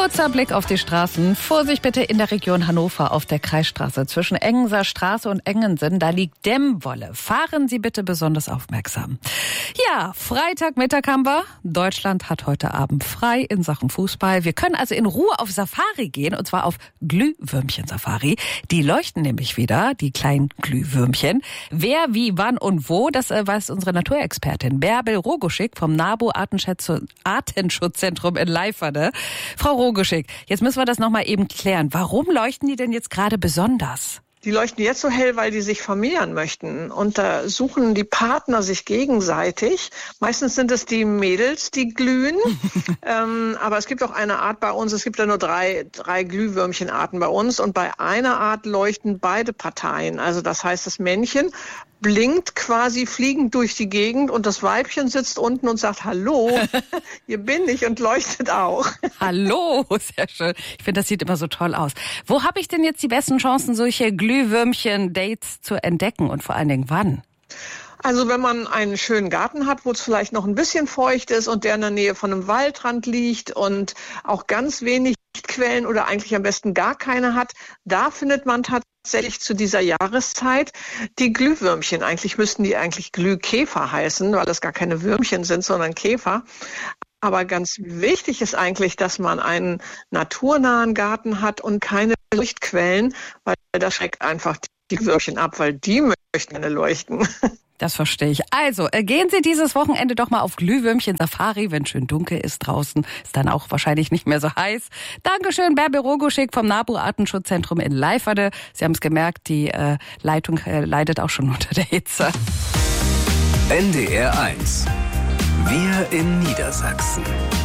Kurzer Blick auf die Straßen. Vorsicht bitte in der Region Hannover auf der Kreisstraße zwischen Engenser Straße und Engensen. Da liegt Dämmwolle. Fahren Sie bitte besonders aufmerksam. Ja, Freitagmittag haben wir. Deutschland hat heute Abend frei in Sachen Fußball. Wir können also in Ruhe auf Safari gehen, und zwar auf Glühwürmchen-Safari. Die leuchten nämlich wieder, die kleinen Glühwürmchen. Wer, wie, wann und wo, das weiß unsere Naturexpertin Bärbel Rogoschik vom NABU Artenschutzzentrum in Leiferde. Frau Rogoschik, jetzt müssen wir das nochmal eben klären. Warum leuchten die denn jetzt gerade besonders? Die leuchten jetzt so hell, weil die sich vermehren möchten. Und da suchen die Partner sich gegenseitig. Meistens sind es die Mädels, die glühen. Aber es gibt auch eine Art bei uns. Es gibt ja nur drei Glühwürmchenarten bei uns. Und bei einer Art leuchten beide Parteien. Also das heißt, das Männchen blinkt quasi fliegend durch die Gegend und das Weibchen sitzt unten und sagt, hallo, hier bin ich, und leuchtet auch. Hallo, sehr schön. Ich finde, das sieht immer so toll aus. Wo habe ich denn jetzt die besten Chancen, solche Glühwürmchen-Dates zu entdecken, und vor allen Dingen wann? Also wenn man einen schönen Garten hat, wo es vielleicht noch ein bisschen feucht ist und der in der Nähe von einem Waldrand liegt und auch ganz wenig Lichtquellen oder eigentlich am besten gar keine hat, da findet man tatsächlich zu dieser Jahreszeit die Glühwürmchen. Eigentlich müssten die Glühkäfer heißen, weil das gar keine Würmchen sind, sondern Käfer. Aber ganz wichtig ist eigentlich, dass man einen naturnahen Garten hat und keine Lichtquellen, weil das schreckt einfach die Würmchen ab, weil die möchten gerne leuchten. Das verstehe ich. Also, gehen Sie dieses Wochenende doch mal auf Glühwürmchen-Safari, wenn schön dunkel ist draußen. Ist dann auch wahrscheinlich nicht mehr so heiß. Dankeschön, Bärbel Rogoschik vom NABU Artenschutzzentrum in Leiferde. Sie haben es gemerkt, die Leitung leidet auch schon unter der Hitze. NDR 1. Wir in Niedersachsen.